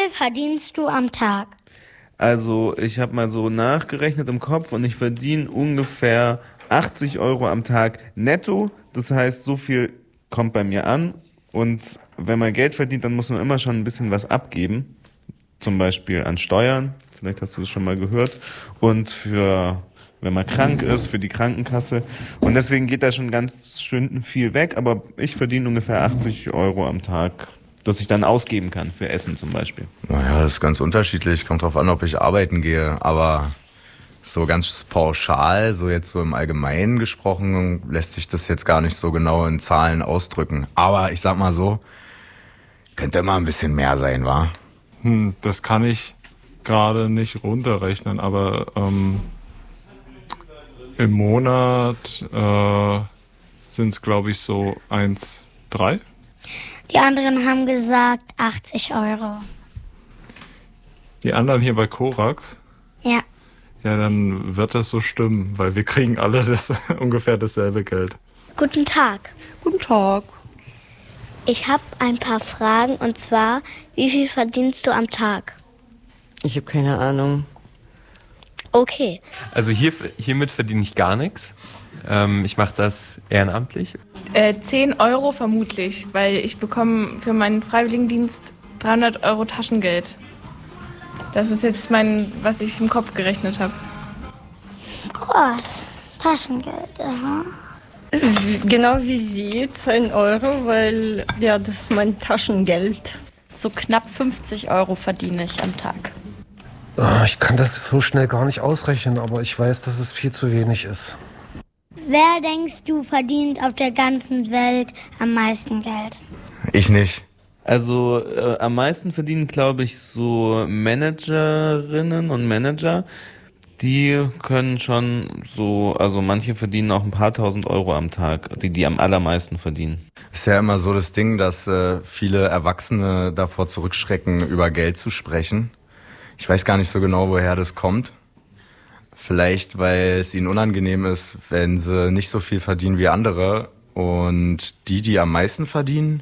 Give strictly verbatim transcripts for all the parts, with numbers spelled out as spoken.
viel verdienst du am Tag? Also ich habe mal so nachgerechnet im Kopf und ich verdiene ungefähr achtzig Euro am Tag netto. Das heißt, so viel kommt bei mir an. Und wenn man Geld verdient, dann muss man immer schon ein bisschen was abgeben. Zum Beispiel an Steuern, vielleicht hast du das schon mal gehört. Und für, wenn man krank ist, für die Krankenkasse. Und deswegen geht da schon ganz schön viel weg. Aber ich verdiene ungefähr achtzig Euro am Tag, das ich dann ausgeben kann, für Essen zum Beispiel. Naja, das ist ganz unterschiedlich. Kommt drauf an, ob ich arbeiten gehe. Aber so ganz pauschal, so jetzt so im Allgemeinen gesprochen, lässt sich das jetzt gar nicht so genau in Zahlen ausdrücken. Aber ich sag mal so, könnte immer ein bisschen mehr sein, wa? Hm, das kann ich gerade nicht runterrechnen, aber ähm, im Monat äh, sind es, glaube ich, so eins Komma drei. Die anderen haben gesagt achtzig Euro. Die anderen hier bei Korax? Ja. Ja, dann wird das so stimmen, weil wir kriegen alle das, ungefähr dasselbe Geld. Guten Tag. Guten Tag. Ich habe ein paar Fragen und zwar, wie viel verdienst du am Tag? Ich habe keine Ahnung. Okay. Also hier, hiermit verdiene ich gar nichts. Ähm, ich mache das ehrenamtlich. Äh, zehn Euro vermutlich, weil ich bekomme für meinen Freiwilligendienst dreihundert Euro Taschengeld. Das ist jetzt mein, was ich im Kopf gerechnet habe. Groß. Taschengeld, aha. Genau wie Sie, zehn Euro, weil ja, das ist mein Taschengeld. So knapp fünfzig Euro verdiene ich am Tag. Ich kann das so schnell gar nicht ausrechnen, aber ich weiß, dass es viel zu wenig ist. Wer denkst du verdient auf der ganzen Welt am meisten Geld? Ich nicht. Also äh, am meisten verdienen, glaube ich, so Managerinnen und Manager. Die können schon so, also manche verdienen auch ein paar tausend Euro am Tag, die die am allermeisten verdienen. Ist ja immer so das Ding, dass äh, viele Erwachsene davor zurückschrecken, über Geld zu sprechen. Ich weiß gar nicht so genau, woher das kommt. Vielleicht, weil es ihnen unangenehm ist, wenn sie nicht so viel verdienen wie andere. Und die, die am meisten verdienen,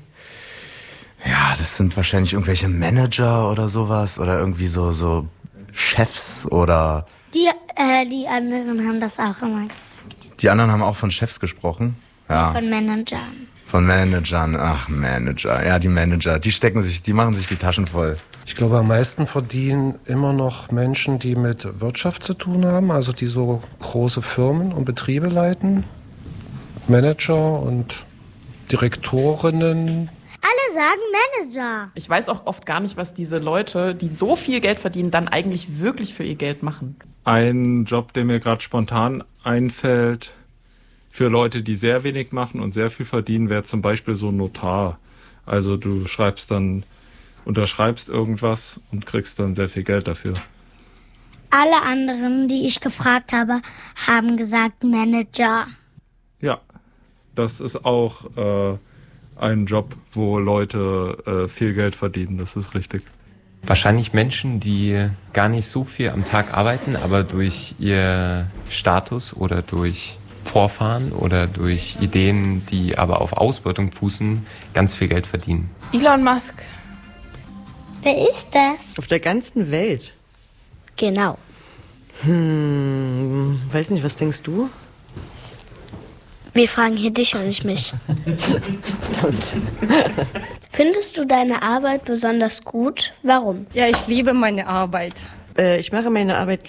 ja, das sind wahrscheinlich irgendwelche Manager oder sowas. Oder irgendwie so, so Chefs oder... Die, äh, die anderen haben das auch immer gesagt. Die anderen haben auch von Chefs gesprochen. Ja. Von Managern. Von Managern, ach Manager. Ja, die Manager, die stecken sich, die machen sich die Taschen voll. Ich glaube, am meisten verdienen immer noch Menschen, die mit Wirtschaft zu tun haben, also die so große Firmen und Betriebe leiten. Manager und Direktorinnen. Alle sagen Manager. Ich weiß auch oft gar nicht, was diese Leute, die so viel Geld verdienen, dann eigentlich wirklich für ihr Geld machen. Ein Job, der mir gerade spontan einfällt, für Leute, die sehr wenig machen und sehr viel verdienen, wäre zum Beispiel so ein Notar. Also du schreibst dann, unterschreibst irgendwas und kriegst dann sehr viel Geld dafür. Alle anderen, die ich gefragt habe, haben gesagt Manager. Ja, das ist auch äh, ein Job, wo Leute äh, viel Geld verdienen, das ist richtig. Wahrscheinlich Menschen, die gar nicht so viel am Tag arbeiten, aber durch ihr Status oder durch Vorfahren oder durch Ideen, die aber auf Ausbeutung fußen, ganz viel Geld verdienen. Elon Musk. Wer ist das? Auf der ganzen Welt? Genau. Hm, weiß nicht, was denkst du? Wir fragen hier dich und nicht mich. Stimmt. Findest du deine Arbeit besonders gut? Warum? Ja, ich liebe meine Arbeit. Äh, ich mache meine Arbeit